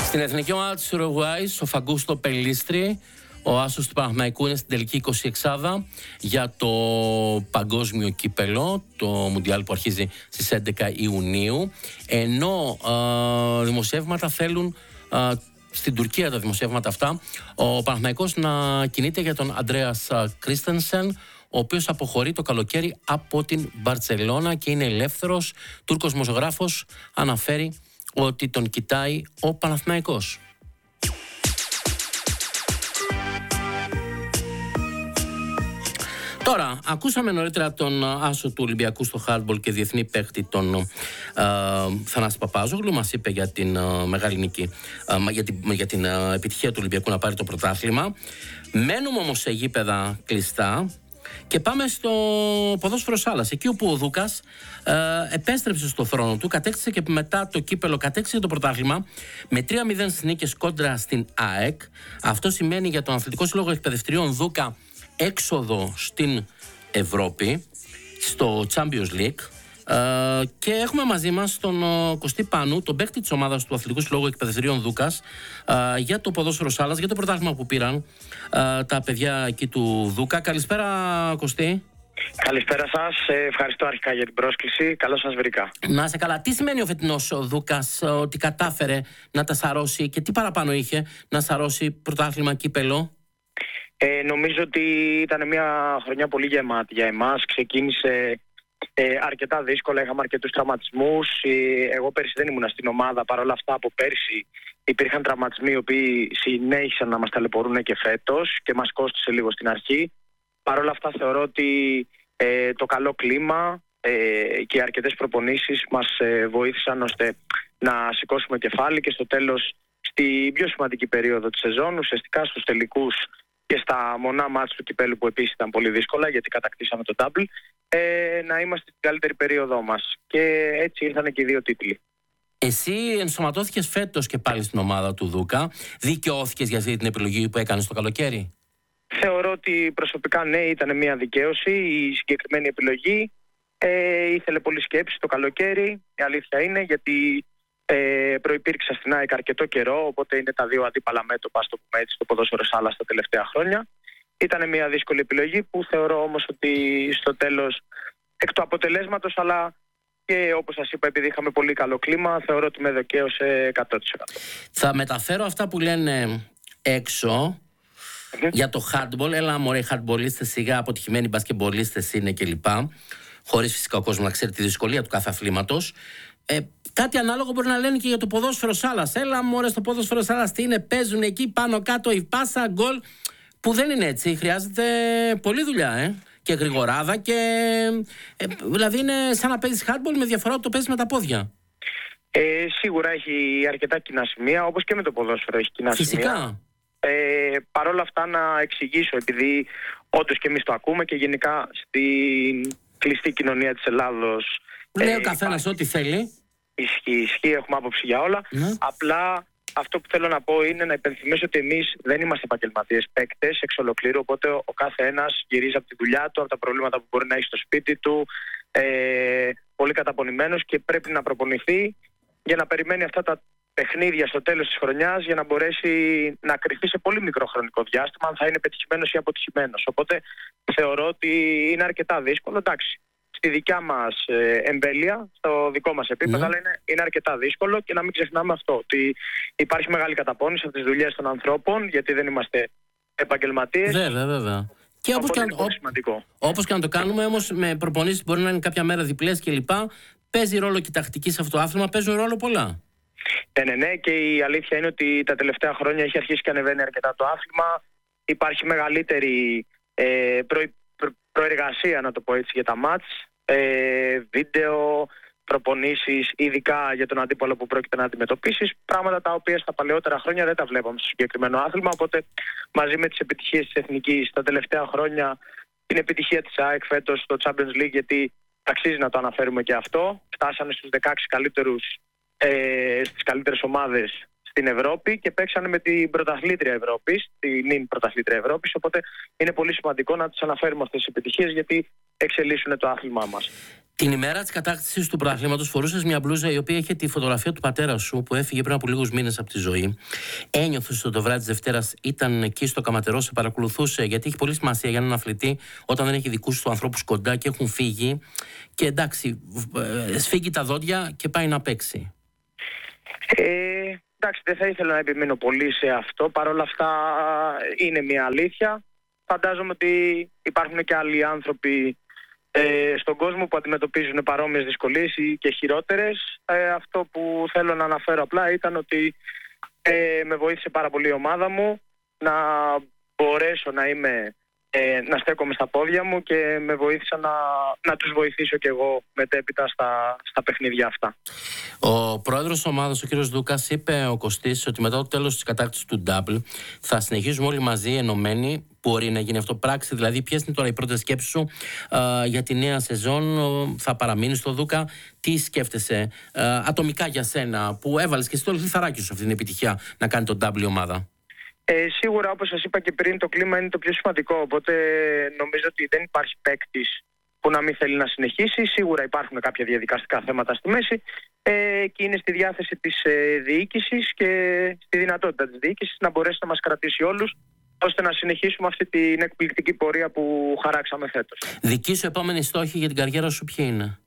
Στην εθνική ομάδα της Ουρουγουάης, ο Φαγκούστο Πελίστρη, ο άσος του Παναθηναϊκού, είναι στην τελική 26 για το παγκόσμιο κύπελο, το Μουντιάλ που αρχίζει στις 11 Ιουνίου. Ενώ δημοσιεύματα θέλουν, στην Τουρκία τα δημοσιεύματα αυτά, ο Παναθηναϊκός να κινείται για τον Αντρέας Κρίστενσεν, ο οποίος αποχωρεί το καλοκαίρι από την Μπαρτσελώνα και είναι ελεύθερος. Τούρκος δημοσιογράφος αναφέρει ότι τον κοιτάει ο Παναθηναϊκός. Τώρα, ακούσαμε νωρίτερα τον άσο του Ολυμπιακού στο χάντμπολ και διεθνή παίχτη, τον Θανάση Παπάζογλου. Μας είπε για την μεγάλη νίκη, για την επιτυχία του Ολυμπιακού να πάρει το πρωτάθλημα. Μένουμε όμως σε γήπεδα κλειστά και πάμε στο ποδόσφαιρο σάλας. Εκεί όπου ο Δούκας επέστρεψε στο θρόνο του, κατέκτησε και μετά το κύπελο, κατέκτησε το πρωτάθλημα με 3-0 στις νίκες κόντρα στην ΑΕΚ. Αυτό σημαίνει για τον Αθλητικό Σύλλογο Εκπαιδευτριών Δούκα έξοδο στην Ευρώπη, στο Champions League, και έχουμε μαζί μας τον Κωστή Πάνου, τον παίκτη της ομάδας του Αθλητικού Συλλόγου Εκπαιδευτριών Δούκας, για το ποδόσφαιρο σάλας, για το πρωτάθλημα που πήραν τα παιδιά εκεί του Δούκα. Καλησπέρα, Κωστή. Καλησπέρα σας, ευχαριστώ αρχικά για την πρόσκληση, καλώς σας βρήκα. Να είσαι καλά. Τι σημαίνει ο φετινός Δούκας, ότι κατάφερε να τα σαρώσει και τι παραπάνω είχε να σαρώσει πρωτάθλημα, κύπελο? Νομίζω ότι ήταν μια χρονιά πολύ γεμάτη για εμάς. Ξεκίνησε αρκετά δύσκολα, είχαμε αρκετούς τραυματισμούς. Εγώ πέρυσι δεν ήμουν στην ομάδα, παρόλα αυτά από πέρυσι υπήρχαν τραυματισμοί οι οποίοι συνέχισαν να μας ταλαιπωρούν και φέτος και μας κόστησε λίγο στην αρχή. Παρόλα αυτά θεωρώ ότι το καλό κλίμα και οι αρκετές προπονήσεις μας βοήθησαν ώστε να σηκώσουμε κεφάλι και στο τέλος, στη πιο σημαντική περίοδο της σεζόν, ουσιαστικά στους τελικούς και στα μονά μάτς του κυπέλου που επίσης ήταν πολύ δύσκολα γιατί κατακτήσαμε το double, να είμαστε στην καλύτερη περίοδό μας. Και έτσι ήρθαν και οι δύο τίτλοι. Εσύ ενσωματώθηκες φέτος και πάλι στην ομάδα του Δούκα. Δικαιώθηκες για αυτή την επιλογή που έκανες το καλοκαίρι? Θεωρώ ότι προσωπικά ναι, ήταν μια δικαίωση η συγκεκριμένη επιλογή. Ήθελε πολύ σκέψη το καλοκαίρι, η αλήθεια είναι, γιατί προϋπήρξα στην ΑΕΚ αρκετό καιρό, οπότε είναι τα δύο αντίπαλα μέτωπα, στο πούμε έτσι, στο ποδόσφαιρο σάλας τα τελευταία χρόνια. Ήταν μια δύσκολη επιλογή που θεωρώ όμως ότι στο τέλος, εκ του αποτελέσματος, αλλά και όπως σας είπα, επειδή είχαμε πολύ καλό κλίμα, θεωρώ ότι με δικαίωσε 100%. Θα μεταφέρω αυτά που λένε έξω για το handball. Έλα μωρέ, handballίστες σιγά, αποτυχημένοι μπασκετμπολίστες είναι κλπ. Χωρίς φυσικά ο κόσμος να ξέρει τη δυσκολία του κάθε αθλήματος. Κάτι ανάλογο μπορεί να λένε και για το ποδόσφαιρο σάλας. Έλα μωρέ, στο ποδόσφαιρο σάλας τι είναι, παίζουν εκεί πάνω κάτω η πάσα, γκολ. Που δεν είναι έτσι. Χρειάζεται πολλή δουλειά και γρηγοράδα δηλαδή είναι σαν να παίζεις handball με διαφορά ότι το παίζεις με τα πόδια. Σίγουρα έχει αρκετά κοινά σημεία, όπως και με το ποδόσφαιρο έχει κοινά σημεία. Φυσικά. Παρ' όλα αυτά να εξηγήσω, επειδή όντως και εμείς το ακούμε και γενικά στην κλειστή κοινωνία της Ελλάδος λέει ο καθένας ό,τι θέλει. Ισχύει, έχουμε άποψη για όλα. Απλά αυτό που θέλω να πω είναι να υπενθυμίσω ότι εμείς δεν είμαστε επαγγελματίες παίκτες εξ ολοκλήρου. Οπότε ο κάθε ένας γυρίζει από τη δουλειά του, από τα προβλήματα που μπορεί να έχει στο σπίτι του, πολύ καταπονημένος και πρέπει να προπονηθεί για να περιμένει αυτά τα παιχνίδια στο τέλος της χρονιάς για να μπορέσει να κρυφτεί σε πολύ μικρό χρονικό διάστημα αν θα είναι πετυχημένος ή αποτυχημένος. Οπότε θεωρώ ότι είναι αρκετά δύσκολο. Εντάξει, στη δικιά μας εμβέλεια, στο δικό μας επίπεδο, αλλά είναι αρκετά δύσκολο και να μην ξεχνάμε αυτό, ότι υπάρχει μεγάλη καταπώνηση από τις δουλειές των ανθρώπων, γιατί δεν είμαστε επαγγελματίες. Βέβαια. Και όπως και να το κάνουμε, όμως με προπονήσεις μπορεί να είναι κάποια μέρα διπλές κλπ. Παίζει ρόλο και η τακτική σε αυτό το άθλημα, παίζουν ρόλο πολλά. Ναι, και η αλήθεια είναι ότι τα τελευταία χρόνια έχει αρχίσει και ανεβαίνει αρκετά το άθλημα. Υπάρχει μεγαλύτερη προεργασία, να το πω έτσι, για τα μάτς, βίντεο, προπονήσεις, ειδικά για τον αντίπαλο που πρόκειται να αντιμετωπίσεις. Πράγματα τα οποία στα παλαιότερα χρόνια δεν τα βλέπαμε στο συγκεκριμένο άθλημα. Οπότε μαζί με τις επιτυχίες της Εθνικής τα τελευταία χρόνια, την επιτυχία της ΑΕΚ φέτος στο Champions League, γιατί αξίζει να το αναφέρουμε και αυτό. Φτάσανε στους 16 καλύτερους, στις καλύτερες ομάδες στην Ευρώπη και παίξανε με την πρωταθλήτρια Ευρώπης, την νυν πρωταθλήτρια Ευρώπης. Οπότε είναι πολύ σημαντικό να τους αναφέρουμε αυτές τις επιτυχίες, γιατί εξελίσσουν το άθλημά μας. Την ημέρα της κατάκτησης του πρωταθλήματος φορούσες μια μπλούζα η οποία είχε τη φωτογραφία του πατέρα σου που έφυγε πριν από λίγους μήνες από τη ζωή. Ένιωθες ότι το βράδυ της Δευτέρας ήταν εκεί στο Καματερό, σε παρακολουθούσε? Γιατί έχει πολύ σημασία για έναν αθλητή όταν δεν έχει δικούς του ανθρώπους κοντά και έχουν φύγει. Και εντάξει, σφίγγει τα δόντια και πάει να παίξει. Εντάξει, δεν θα ήθελα να επιμείνω πολύ σε αυτό. Παρ' όλα αυτά είναι μια αλήθεια. Φαντάζομαι ότι υπάρχουν και άλλοι άνθρωποι στον κόσμο που αντιμετωπίζουν παρόμοιες δυσκολίες ή και χειρότερες. Αυτό που θέλω να αναφέρω απλά ήταν ότι με βοήθησε πάρα πολύ η ομάδα μου να μπορέσω να στέκομαι στα πόδια μου και με βοήθησα να τους βοηθήσω κι εγώ μετέπειτα στα παιχνίδια αυτά. Ο πρόεδρος της ομάδας, ο κύριος Δούκας, είπε ο Κωστής ότι μετά το τέλος της κατάκτησης του Double θα συνεχίζουμε όλοι μαζί ενωμένοι. Μπορεί να γίνει αυτό πράξη? Δηλαδή, ποιες είναι τώρα οι πρώτες σκέψεις σου για τη νέα σεζόν? Θα παραμείνεις στο Δούκα? Τι σκέφτεσαι ατομικά για σένα, που έβαλες και εσύ το λιθαράκι σου αυτή την επιτυχία να κάνει τον Double η ομάδα? Σίγουρα, όπως σας είπα και πριν, το κλίμα είναι το πιο σημαντικό. Οπότε νομίζω ότι δεν υπάρχει παίκτης που να μην θέλει να συνεχίσει. Σίγουρα υπάρχουν κάποια διαδικαστικά θέματα στη μέση και είναι στη διάθεση της διοίκησης και στη δυνατότητα της διοίκησης να μπορέσει να μας κρατήσει όλους, ώστε να συνεχίσουμε αυτή την εκπληκτική πορεία που χαράξαμε φέτος. Δική σου επόμενη στόχη για την καριέρα σου ποιοι είναι?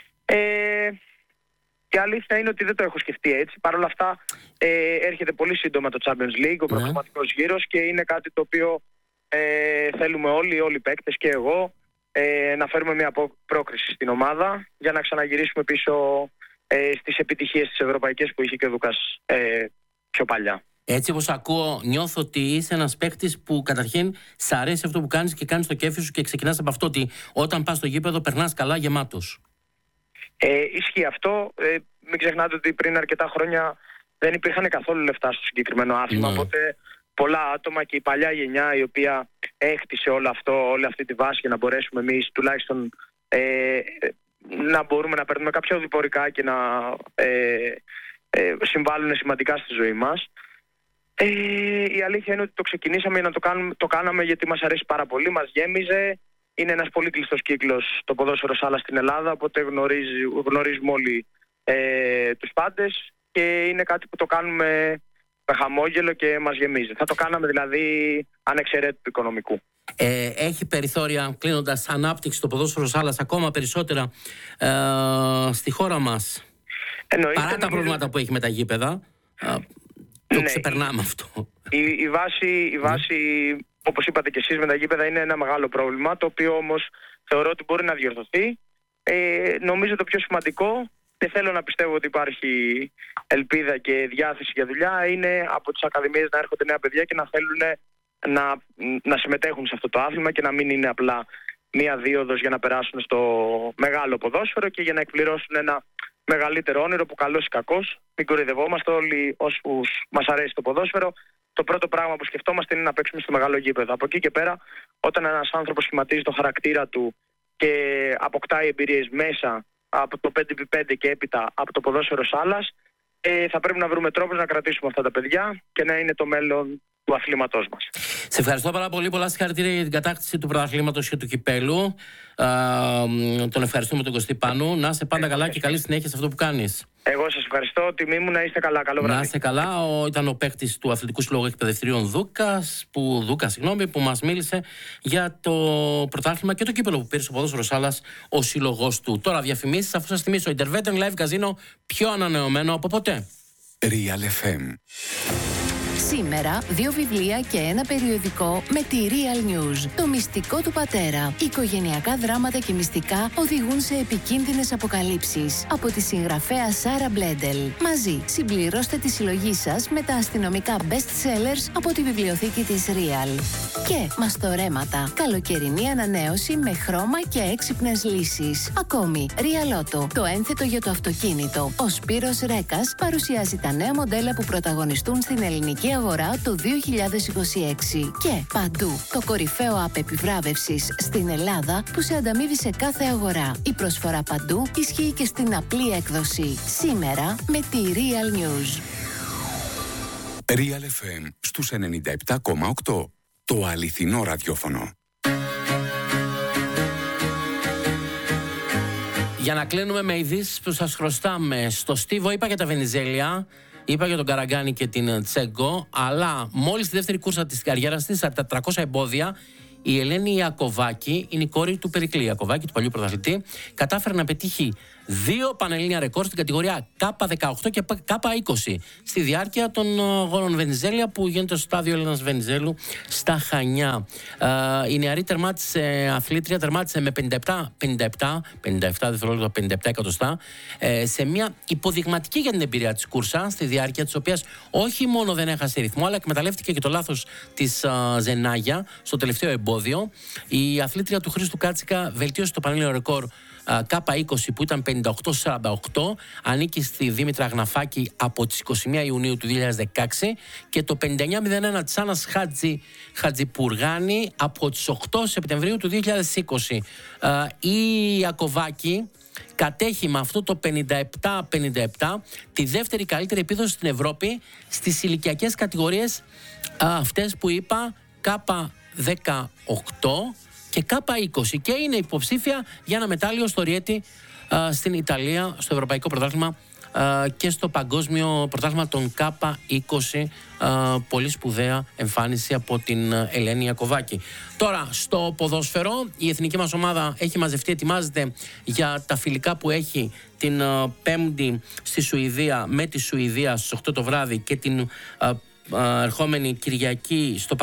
Η αλήθεια είναι ότι δεν το έχω σκεφτεί έτσι. Παρ' όλα αυτά έρχεται πολύ σύντομα το Champions League, ο προγραμματικός γύρος, και είναι κάτι το οποίο θέλουμε όλοι οι παίκτες και εγώ να φέρουμε μια πρόκριση στην ομάδα για να ξαναγυρίσουμε πίσω στις επιτυχίες της ευρωπαϊκές που είχε και ο Δούκας πιο παλιά. Έτσι όπως ακούω, νιώθω ότι είσαι ένας παίκτης που καταρχήν σ' αρέσει αυτό που κάνεις και κάνεις το κέφι σου και ξεκινάς από αυτό ότι όταν πας στο γήπεδο περνάς καλά γεμάτος. Ισχύει αυτό. Μην ξεχνάτε ότι πριν αρκετά χρόνια δεν υπήρχαν καθόλου λεφτά στο συγκεκριμένο άθλημα. Οπότε πολλά άτομα και η παλιά γενιά η οποία έχτισε όλη αυτή τη βάση για να μπορέσουμε εμείς τουλάχιστον να μπορούμε να παίρνουμε κάποια οδηπορικά και να συμβάλλουν σημαντικά στη ζωή μας. Η αλήθεια είναι ότι το ξεκινήσαμε να το κάναμε γιατί μας αρέσει πάρα πολύ, μας γέμιζε. Είναι ένας πολύ κλειστός κύκλος το ποδόσφαιρο σάλα στην Ελλάδα, οπότε γνωρίζουμε όλοι τους πάντες και είναι κάτι που το κάνουμε με χαμόγελο και μας γεμίζει. Θα το κάναμε δηλαδή ανεξαιρέτητου οικονομικού. Έχει περιθώρια, κλείνοντας, ανάπτυξη το ποδόσφαιρο σάλας ακόμα περισσότερα στη χώρα μας? Παρά τα προβλήματα που έχει με τα γήπεδα, το ξεπερνάμε αυτό. Η βάση, όπως είπατε και εσείς, με τα γήπεδα είναι ένα μεγάλο πρόβλημα, το οποίο όμως θεωρώ ότι μπορεί να διορθωθεί. Νομίζω το πιο σημαντικό, και θέλω να πιστεύω ότι υπάρχει ελπίδα και διάθεση για δουλειά, είναι από τις ακαδημίες να έρχονται νέα παιδιά και να θέλουν να συμμετέχουν σε αυτό το άθλημα και να μην είναι απλά μία δίωδος για να περάσουν στο μεγάλο ποδόσφαιρο και για να εκπληρώσουν ένα μεγαλύτερο όνειρο που, καλός ή κακός, μην κοροϊδευόμαστε όλοι όσους μας αρέσει το ποδόσφαιρο. Το πρώτο πράγμα που σκεφτόμαστε είναι να παίξουμε στο μεγάλο γήπεδο. Από εκεί και πέρα, όταν ένας άνθρωπος σχηματίζει το χαρακτήρα του και αποκτάει εμπειρίες μέσα από το 5x5 και έπειτα από το ποδόσφαιρο σάλας, θα πρέπει να βρούμε τρόπους να κρατήσουμε αυτά τα παιδιά και να είναι το μέλλον του αθλήματός μας. Σε ευχαριστώ πάρα πολύ. Πολλά συγχαρητήρια για την κατάκτηση του πρωταθλήματος και του κυπέλου. Τον ευχαριστούμε τον Κωστή Πάνου. Να είσαι πάντα καλά και καλή συνέχεια σε αυτό που κάνεις. Εγώ σας ευχαριστώ. Τιμή μου, να είστε καλά. Καλό βράδυ. Να είστε καλά. Ήταν ο παίκτης του Αθλητικού Συλλόγου Εκπαιδευτηρίων Δούκα, που μας μίλησε για το πρωτάθλημα και το κύπελο που πήρε στο ποδόσφαιρο σάλας ο σύλλογος του. Τώρα διαφημίσεις, αφού σας θυμίσω, Intervetin Live Casino πιο ανανεωμένο από ποτέ. Real FM. Σήμερα 2 βιβλία και 1 περιοδικό με τη Real News. Το μυστικό του πατέρα. Οικογενειακά δράματα και μυστικά οδηγούν σε επικίνδυνες αποκαλύψεις. Από τη συγγραφέα Σάρα Μπλέντελ. Μαζί συμπληρώστε τη συλλογή σας με τα αστυνομικά best sellers από τη βιβλιοθήκη της Real. Και μαστορέματα. Καλοκαιρινή ανανέωση με χρώμα και έξυπνες λύσεις. Ακόμη, Real Auto. Το ένθετο για το αυτοκίνητο. Ο Σπύρος Ρέκας παρουσιάζει τα νέα μοντέλα που πρωταγωνιστούν στην ελληνική αγορά το 2026. Και παντού το κορυφαίο app επιβράβευσης στην Ελλάδα που σε ανταμείβει σε κάθε αγορά. Η προσφορά παντού ισχύει και στην απλή έκδοση. Σήμερα με τη Real News. Real FM στους 97,8. Το αληθινό ραδιόφωνο. Για να κλείνουμε με ειδήσεις που σας χρωστάμε. Στο Στίβο είπα για τα Βενιζέλια, είπα για τον Καραγκάνη και την Τσέγκο, αλλά μόλις τη δεύτερη κούρσα της καριέρας της, στα 400 εμπόδια, η Ελένη Ιακωβάκη, είναι η κόρη του Περικλή Ιακωβάκη, του παλιού πρωταθλητή, κατάφερε να πετύχει 2 πανελλήνια ρεκόρ στην κατηγορία K18 και K20 στη διάρκεια των αγώνων Βενιζέλια που γίνεται στο στάδιο Έλενας Βενιζέλου στα Χανιά. Η νεαρή αθλήτρια τερμάτισε με 57 δευτερόλεπτα, 57 εκατοστά, σε μια υποδειγματική για την εμπειρία της κούρσα, στη διάρκεια της οποίας όχι μόνο δεν έχασε ρυθμό, αλλά εκμεταλλεύτηκε και το λάθος της Ζενάγια στο τελευταίο εμπόδιο. Η αθλήτρια του Χρήστου Κάτσικα βελτίωσε το πανελλήνιο ρεκόρ K20 που ήταν 58-48, ανήκει στη Δήμητρα Αγναφάκη από τις 21 Ιουνίου του 2016, και το 59-01 της Άννας Χατζιπουργάνη από τις 8 Σεπτεμβρίου του 2020. Η Ιακωβάκη κατέχει με αυτό το 57-57 τη δεύτερη καλύτερη επίδοση στην Ευρώπη στις ηλικιακές κατηγορίες αυτές που είπα, K18 και K20, και είναι υποψήφια για ένα μετάλλιο στο Ριέτι στην Ιταλία, στο Ευρωπαϊκό Πρωτάθλημα και στο Παγκόσμιο Πρωτάθλημα των K20. Πολύ σπουδαία εμφάνιση από την Ελένη Ιακωβάκη. Τώρα στο ποδόσφαιρο, η εθνική μας ομάδα έχει μαζευτεί, ετοιμάζεται για τα φιλικά που έχει την Πέμπτη στη Σουηδία, με τη Σουηδία στις 8 το βράδυ, και την ερχόμενη Κυριακή στο